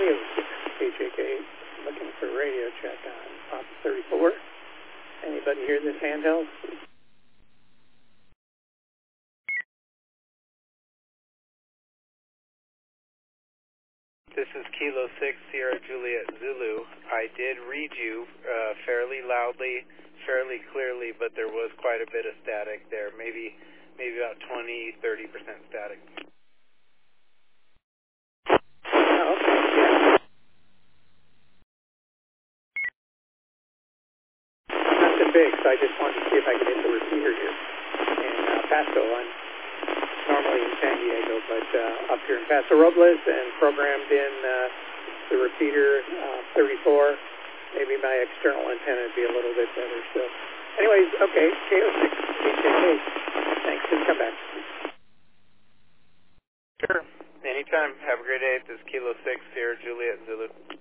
Radio 6 KJK, looking for radio check on Pop 34. Anybody hear this handheld? This is Kilo 6 Sierra Juliet Zulu. I did read you fairly loudly, fairly clearly, but there was quite a bit of static there, maybe about 20-30% static. Oh, okay, yeah. Nothing big, so I just wanted to see if I could hit the repeater here in Paso. I'm normally in San Diego, but up here in Paso Robles and programmed in the repeater 34. Maybe my external antenna would be a little bit better. So, anyways, okay, KO6 KJK. Thanks, and come back. Sure. Anytime. Have a great day. This is Kilo 6 Sierra Juliet Zulu.